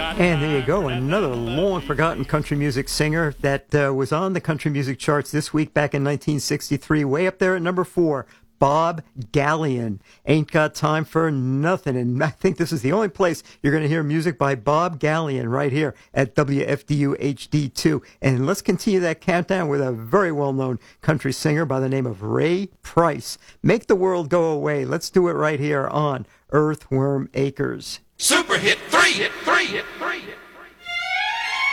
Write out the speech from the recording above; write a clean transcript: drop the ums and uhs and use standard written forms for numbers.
And there you go, another long-forgotten country music singer that was on the country music charts this week back in 1963, way up there at number 4, Bob Gallion. Ain't Got Time for Nothing. And I think this is the only place you're going to hear music by Bob Gallion right here at WFDU HD2. And let's continue that countdown with a very well-known country singer by the name of Ray Price. Make the World Go Away. Let's do it right here on Earthworm Acres. Super hit 3, hit 3, hit 3, hit 3.